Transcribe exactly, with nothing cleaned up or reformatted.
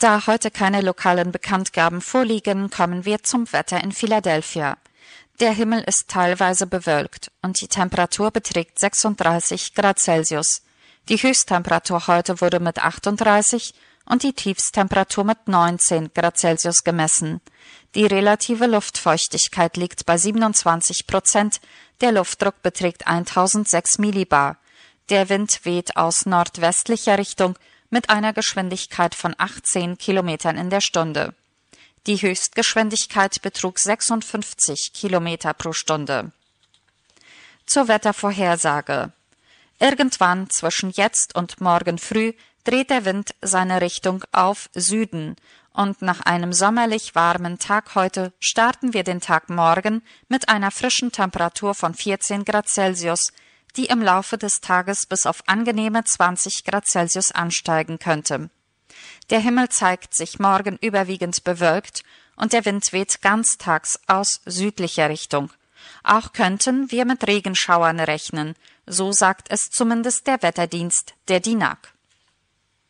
Da heute keine lokalen Bekanntgaben vorliegen, kommen wir zum Wetter in Philadelphia. Der Himmel ist teilweise bewölkt und die Temperatur beträgt sechsunddreißig Grad Celsius. Die Höchsttemperatur heute wurde mit achtunddreißig und die Tiefsttemperatur mit neunzehn Grad Celsius gemessen. Die relative Luftfeuchtigkeit liegt bei siebenundzwanzig Prozent, der Luftdruck beträgt tausendsechs Millibar. Der Wind weht aus nordwestlicher Richtung mit einer Geschwindigkeit von achtzehn Kilometern in der Stunde. Die Höchstgeschwindigkeit betrug sechsundfünfzig Kilometer pro Stunde. Zur Wettervorhersage. Irgendwann zwischen jetzt und morgen früh dreht der Wind seine Richtung auf Süden und nach einem sommerlich warmen Tag heute starten wir den Tag morgen mit einer frischen Temperatur von vierzehn Grad Celsius, die im Laufe des Tages bis auf angenehme zwanzig Grad Celsius ansteigen könnte. Der Himmel zeigt sich morgen überwiegend bewölkt und der Wind weht ganztags aus südlicher Richtung. Auch könnten wir mit Regenschauern rechnen, so sagt es zumindest der Wetterdienst der D I N A G.